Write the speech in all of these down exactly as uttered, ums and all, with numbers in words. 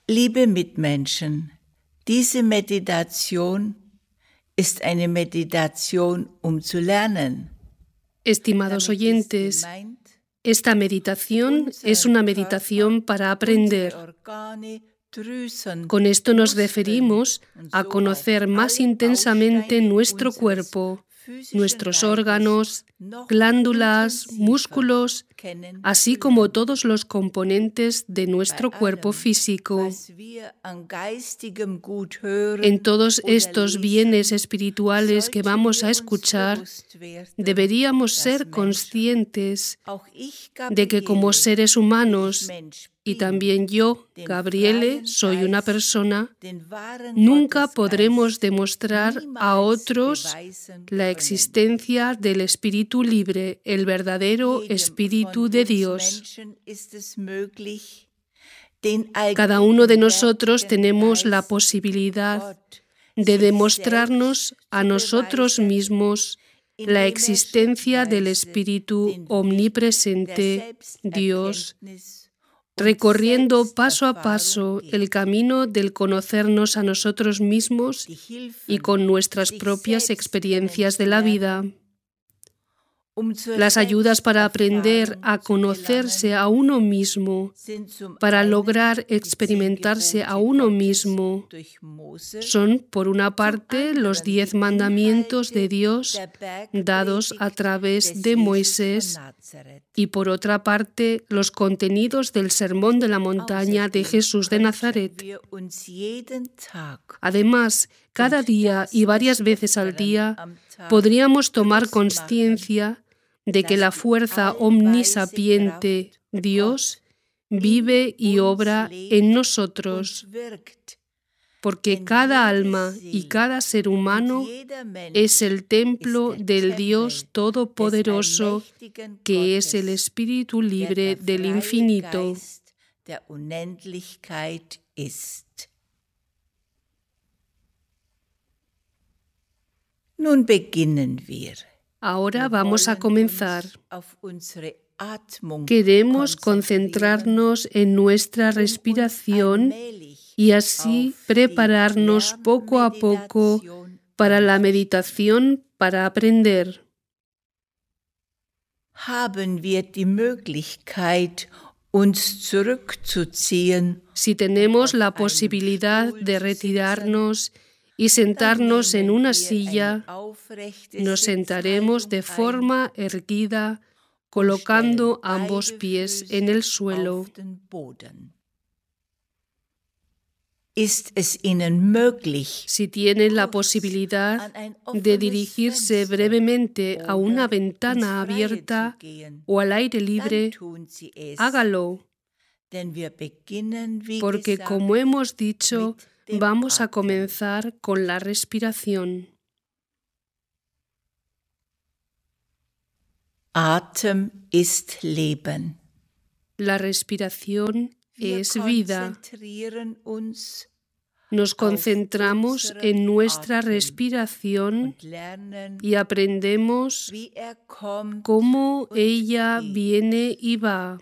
Liebe Mitmenschen, diese Meditation ist eine Meditation, um zu lernen. Estimados oyentes, esta meditación es una meditación para aprender. Con esto nos referimos a conocer más intensamente nuestro cuerpo, nuestros órganos, glándulas, músculos, así como todos los componentes de nuestro cuerpo físico. En todos estos bienes espirituales que vamos a escuchar, deberíamos ser conscientes de que como seres humanos, y también yo, Gabriele, soy una persona, nunca podremos demostrar a otros la existencia del Espíritu libre, el verdadero Espíritu de Dios. Cada uno de nosotros tenemos la posibilidad de demostrarnos a nosotros mismos la existencia del Espíritu omnipresente, Dios, recorriendo paso a paso el camino del conocernos a nosotros mismos y con nuestras propias experiencias de la vida. Las ayudas para aprender a conocerse a uno mismo, para lograr experimentarse a uno mismo, son, por una parte, los diez mandamientos de Dios dados a través de Moisés y, por otra parte, los contenidos del Sermón de la Montaña de Jesús de Nazaret. Además, cada día y varias veces al día podríamos tomar conciencia de que la fuerza omnisapiente, Dios, vive y obra en nosotros, porque cada alma y cada ser humano es el templo del Dios Todopoderoso, que es el Espíritu libre del infinito. Nun beginnen wir. Ahora vamos a comenzar. Queremos concentrarnos en nuestra respiración y así prepararnos poco a poco para la meditación para aprender. Haben wir die Möglichkeit, uns zurückzuziehen? Si tenemos la posibilidad de retirarnos y sentarnos en una silla, nos sentaremos de forma erguida, colocando ambos pies en el suelo. Si tienen la posibilidad de dirigirse brevemente a una ventana abierta o al aire libre, hágalo, porque como hemos dicho, vamos a comenzar con la respiración. Atem ist Leben. La respiración es vida. Nos concentramos en nuestra respiración y aprendemos cómo ella viene y va.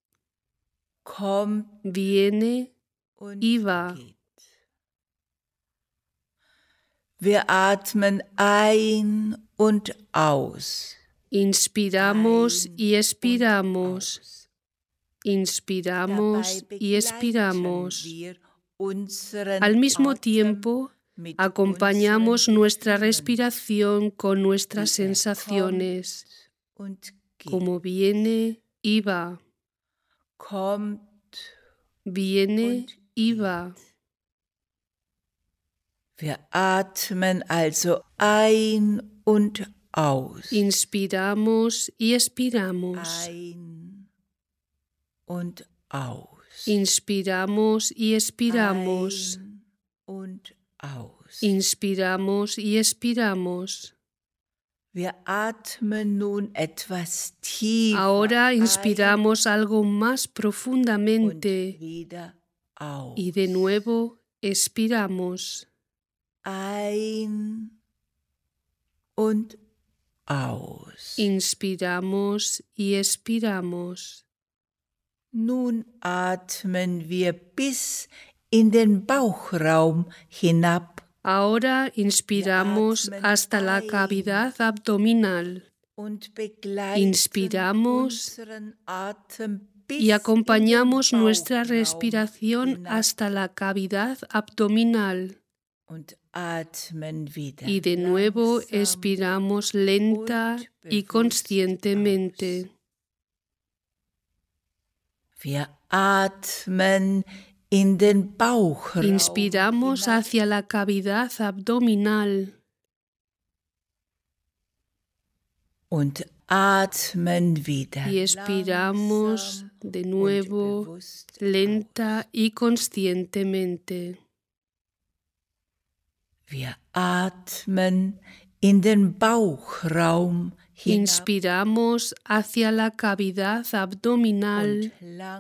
Viene y va. Wir atmen ein und aus. Inspiramos y expiramos. Inspiramos y expiramos. Al mismo tiempo, acompañamos nuestra respiración con nuestras sensaciones, como viene y va. Viene y va. Wir atmen also ein und aus. Inspiramos y expiramos. Ein und aus. Inspiramos y expiramos. Ein und aus. Inspiramos y expiramos. Wir atmen nun etwas tiefer. Ahora inspiramos algo más profundamente und wieder aus. Y de nuevo expiramos. Ein und aus. Inspiramos y expiramos. Nun atmen wir bis in den Bauchraum hinab. Ahora inspiramos hasta la cavidad abdominal. Inspiramos y acompañamos nuestra respiración hasta la cavidad abdominal. Y de nuevo expiramos lenta y conscientemente. Wir atmen in den Bauchraum. Inspiramos hacia la cavidad abdominal. Und atmen wieder. Y expiramos de nuevo lenta y conscientemente. Wir atmen in den Bauchraum. Inspiramos hacia la cavidad abdominal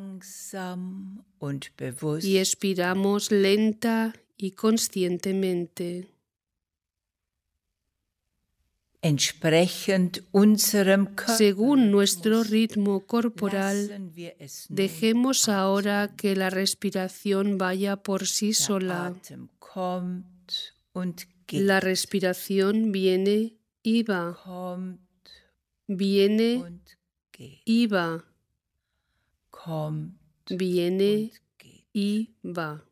y expiramos lenta y conscientemente. Según nuestro ritmo corporal, dejemos ahora que la respiración vaya por sí sola. La respiración viene y va. Viene y va. Viene y va.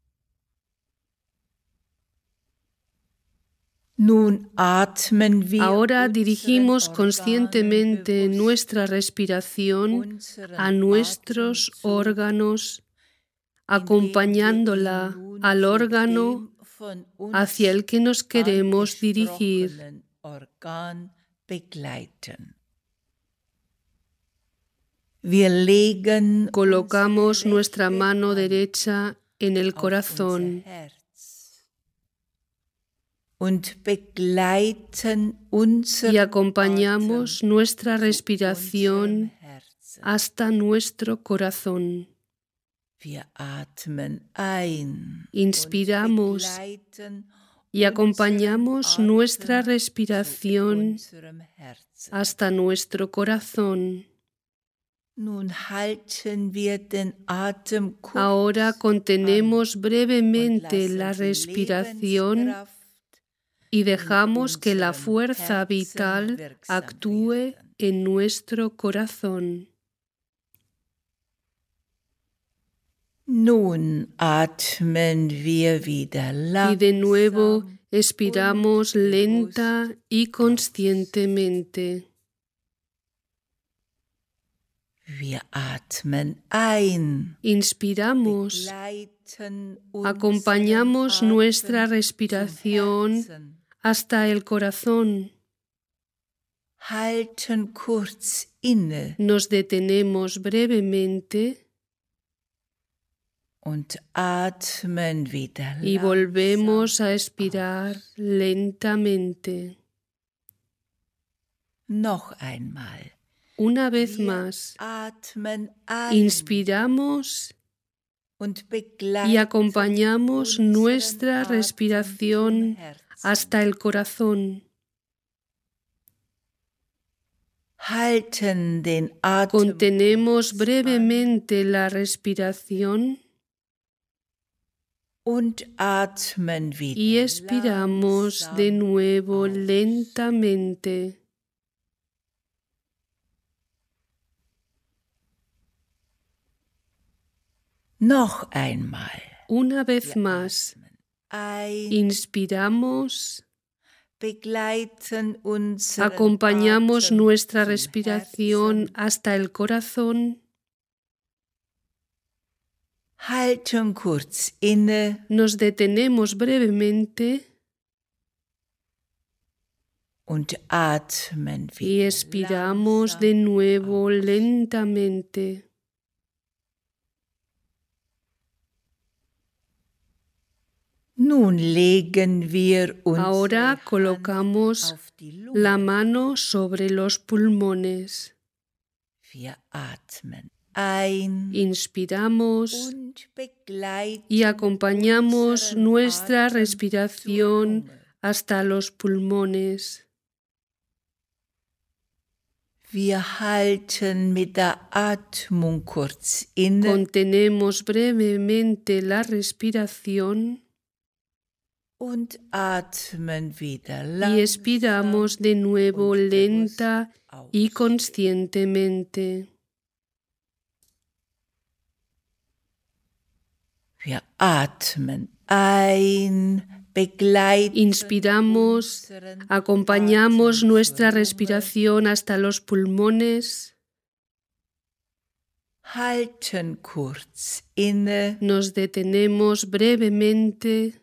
Ahora dirigimos conscientemente nuestra respiración a nuestros órganos, acompañándola al órgano hacia el que nos queremos dirigir. Colocamos nuestra mano derecha en el corazón y acompañamos nuestra respiración hasta nuestro corazón. Inspiramos y acompañamos nuestra respiración hasta nuestro corazón. Ahora contenemos brevemente la respiración y dejamos que la fuerza vital actúe en nuestro corazón. Nun atmen wir wieder langsam. Y de nuevo expiramos lenta y conscientemente. Wir atmen ein. Inspiramos, acompañamos nuestra respiración hasta el corazón. Halten kurz inne. Nos detenemos brevemente. Und atmen wieder y volvemos a expirar lentamente. Noch einmal. Una vez más, inspiramos y acompañamos nuestra respiración hasta el corazón. Contenemos brevemente la respiración y expiramos de nuevo lentamente. Noch einmal. Una vez más, inspiramos, acompañamos nuestra respiración hasta el corazón. Halten kurz inne. Nos detenemos brevemente und atmen wieder y expiramos de nuevo lentamente. Nun legen wir uns Ahora colocamos la mano sobre los pulmones. Wir atmen ein. Inspiramos y acompañamos nuestra respiración hasta los pulmones. Wir halten mit der Atmung kurz inne. Contenemos brevemente la respiración Und atmen wieder y langsam expiramos de nuevo und lenta bewusst y aus. conscientemente. Wir atmen ein, begleiten Inspiramos, unseren acompañamos Atem nuestra zur Lunge, respiración hasta los pulmones, halten kurz inne nos detenemos brevemente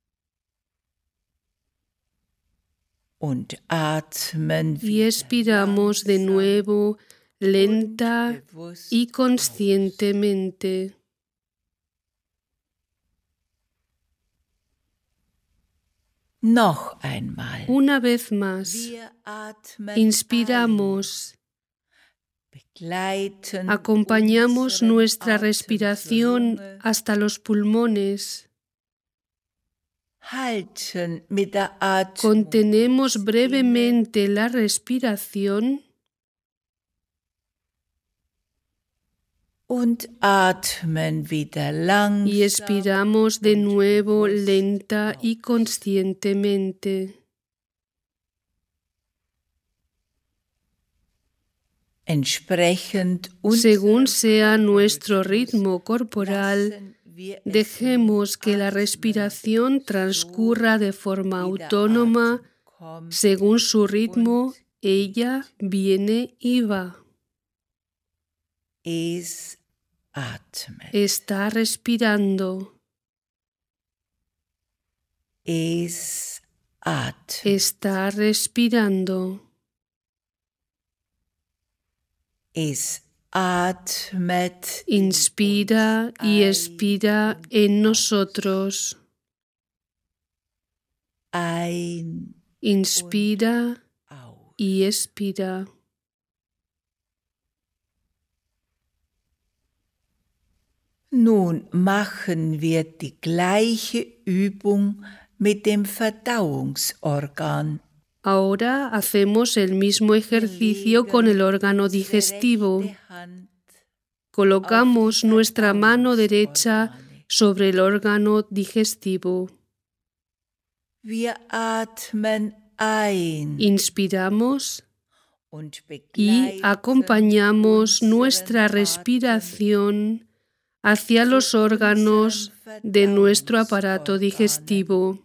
und atmen y wieder expiramos de langsam nuevo, lenta und bewusst y aus. conscientemente. Noch einmal. Una vez más, Wir atmen inspiramos, ein, begleiten acompañamos unseren nuestra Atem respiración zur Lunge, hasta los pulmones, halten mit der Atmung contenemos kurz inne brevemente la respiración und atmen wieder langsam y expiramos de und nuevo bewusst lenta y aus. conscientemente. Entsprechend Según unserem sea nuestro Körperrhythmus ritmo corporal, lassen wir es dejemos que la atmen, respiración so transcurra de forma wie der autónoma. Atem kommt Según su ritmo, und ella viene y va. es atmet. Está respirando. Es atmet. Está respirando. Es atmet in Inspira uns y ein expira und en aus. nosotros. Ein Inspira aus. y expira. Nun machen wir die gleiche Übung mit dem Verdauungsorgan. Ahora hacemos el mismo ejercicio con el órgano digestivo. Colocamos nuestra mano derecha sobre el órgano digestivo. Wir atmen ein Inspiramos und y begleiten acompañamos nuestra unseren respiración hacia los órganos de nuestro aparato digestivo.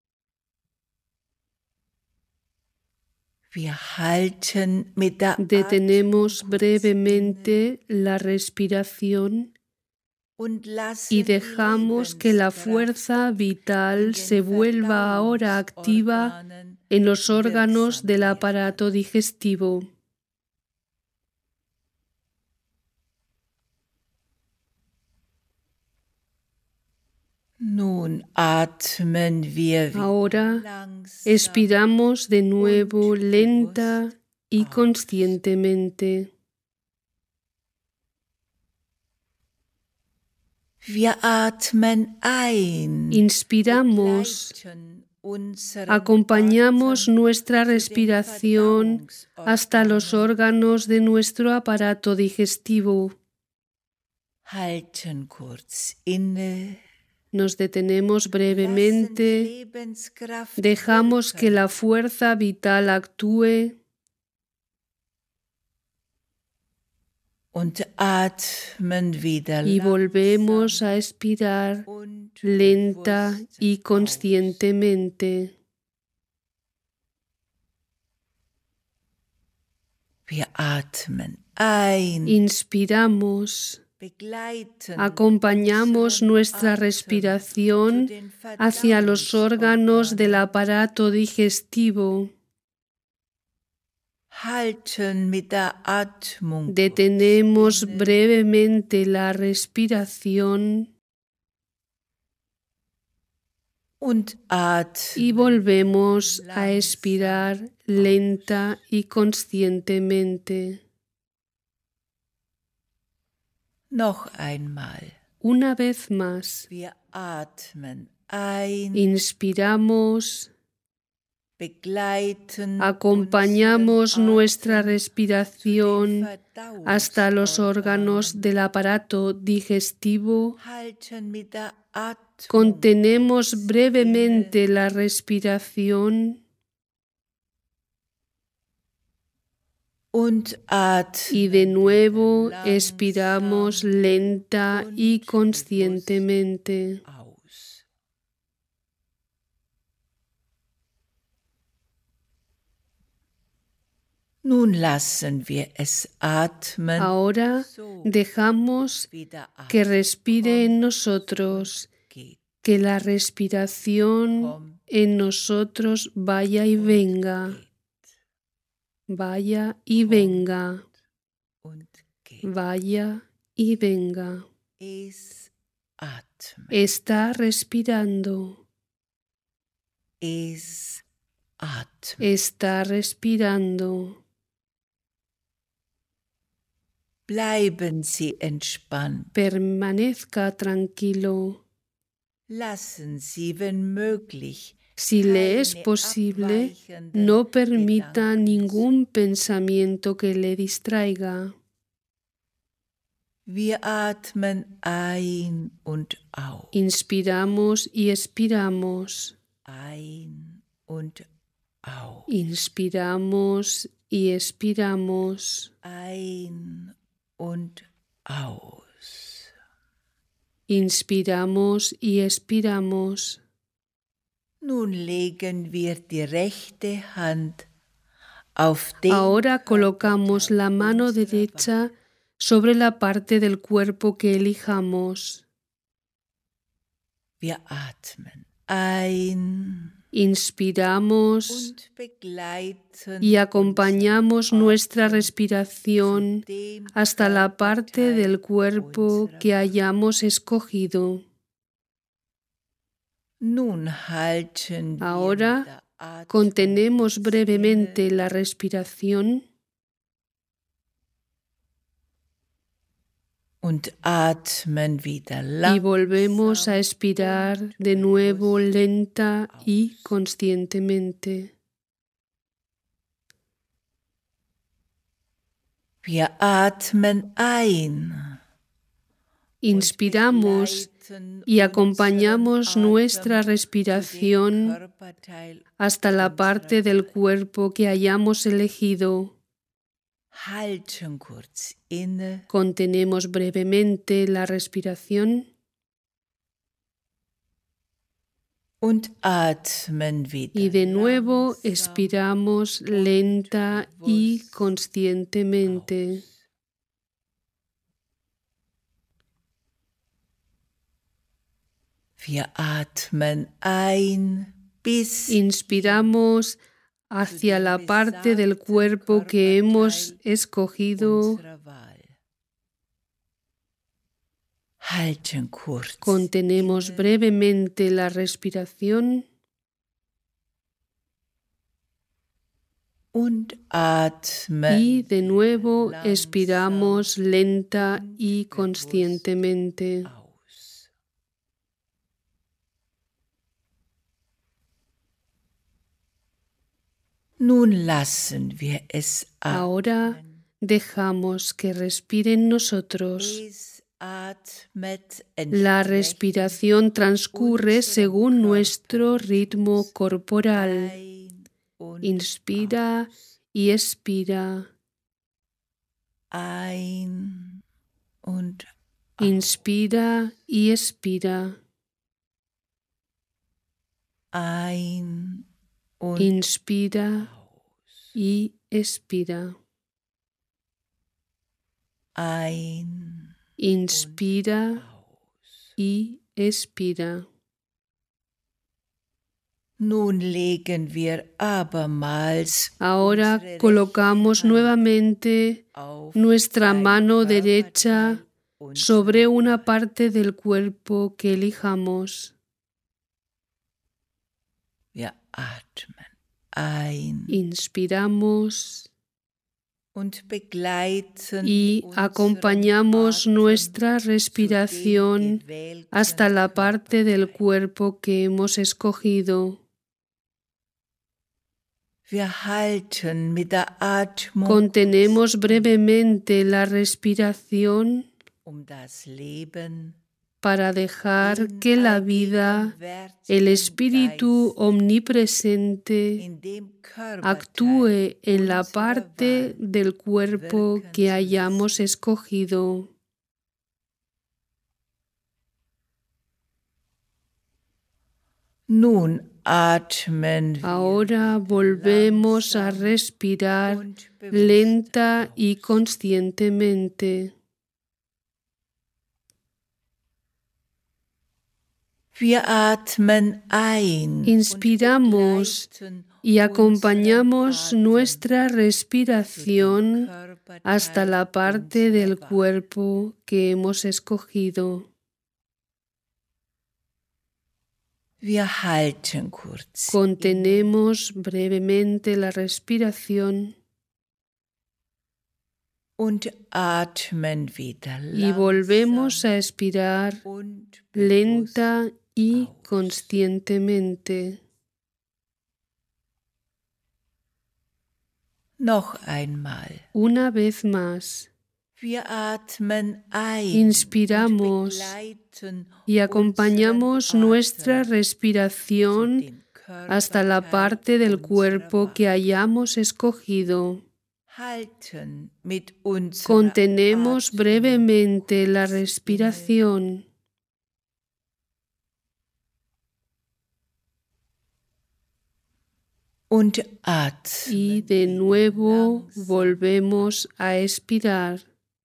Wir halten mit der Detenemos Atmung kurz inne brevemente la respiración und y lassen dejamos que la Lebenskraft fuerza in vital den se vuelva ahora activa Verdauungsorganen en los órganos wirksam del werden. aparato digestivo. Nun atmen wir wieder Ahora langsam expiramos de nuevo und lenta bewusst y aus. conscientemente. Wir atmen ein, Inspiramos, begleiten unseren acompañamos Atem nuestra zu den respiración hasta los Verdauungsorganen, órganos de nuestro aparato digestivo. halten kurz inne, Nos detenemos lassen brevemente, Lebenskraft dejamos que wirken la fuerza vital actúe und atmen wieder y volvemos langsam a expirar und lenta bewusst y aus. conscientemente. Wir atmen ein, Inspiramos, begleiten acompañamos unseren nuestra Atem zu respiración den hacia los órganos del Verdauungsorganen, aparato digestivo. halten mit der Atmung kurz Detenemos inne brevemente la respiración und y atmen volvemos a langsam expirar lenta y conscientemente. Noch einmal. Una vez más, Wir atmen ein, inspiramos, Acompañamos nuestra respiración hasta los órganos del aparato digestivo. Contenemos brevemente la respiración y de nuevo expiramos lenta y conscientemente. Ahora dejamos que respire en nosotros, que la respiración en nosotros vaya y venga, vaya y venga, vaya y venga. Está respirando. Está respirando. Bleiben Sie entspannt. Permanezca tranquilo. Lassen Sie, wenn möglich, si le es posible, no permita ningún pensamiento que le distraiga. Wir atmen ein und aus. Inspiramos y expiramos. Ein und aus. Inspiramos y expiramos. Ein und aus. Inspiramos y expiramos. Nun legen wir die rechte Hand auf den Ahora colocamos la mano derecha sobre la parte del cuerpo que elijamos. Wir atmen ein. Inspiramos y acompañamos nuestra respiración hasta la parte del cuerpo que hayamos escogido. Ahora contenemos brevemente la respiración y volvemos a expirar de nuevo lenta y conscientemente. Wir atmen ein. Inspiramos y acompañamos nuestra respiración hasta la parte del cuerpo que hayamos elegido. Contenemos brevemente la respiración y de nuevo expiramos lenta y conscientemente. Inspiramos hacia la parte del cuerpo que hemos escogido. Contenemos brevemente la respiración y de nuevo expiramos lenta y conscientemente. Nun lassen wir es Ahora dejamos que respire en nosotros. La respiración transcurre según nuestro ritmo corporal. Inspira y expira. Inspira y expira. Inspira y expira. Inspira y expira. Nun legen wir abermals Ahora colocamos nuevamente nuestra mano derecha sobre una parte del cuerpo que elijamos. Wir atmen ein. Inspiramos und begleiten y acompañamos nuestra respiración hasta la parte del cuerpo que hemos escogido. Wir halten mit der Atmung Contenemos brevemente la respiración um das Leben para dejar que la vida, el espíritu omnipresente, in dem Körperteil actúe en la unserer parte Wahl del cuerpo wirken que zu hayamos escogido. Nun atmen wir Ahora volvemos a respirar und bewusst lenta y conscientemente. Wir atmen ein Inspiramos und begleiten y acompañamos unseren nuestra Atem respiración zu dem Körperteil hasta la parte unserer del Wahl. cuerpo que hemos escogido. Wir halten kurz Contenemos brevemente la respiración und atmen wieder y volvemos langsam a expirar und lenta bewusst y aus. conscientemente. Noch einmal. Una vez más, Wir atmen ein inspiramos und begleiten y acompañamos unseren nuestra Atem zu respiración dem hasta la Körperteil parte del unserer cuerpo que Wahl. hayamos escogido. Halten mit unserer Contenemos Atmung brevemente la kurz inne respiración und y atmen de wieder nuevo langsam volvemos a expirar.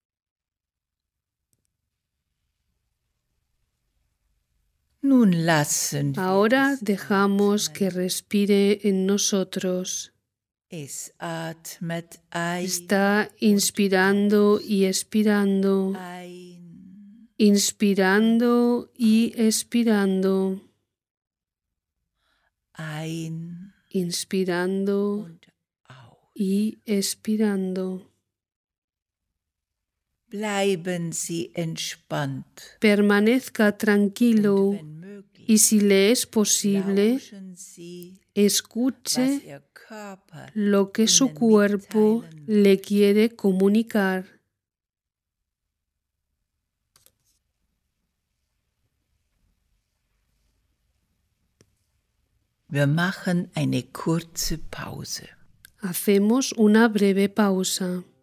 Nun lassen wir Ahora es dejamos que atmen. respire en nosotros. Es atmet ein Está inspirando y expirando, ein inspirando y expirando, ein inspirando und aus. y expirando. Bleiben Sie entspannt Permanezca und tranquilo wenn möglich, y si le es posible, lauschen Sie, escuche was Ihr Körper lo que su Ihnen cuerpo mitteilen le möchte. quiere comunicar. Wir machen eine kurze Pause. Hacemos una breve pausa.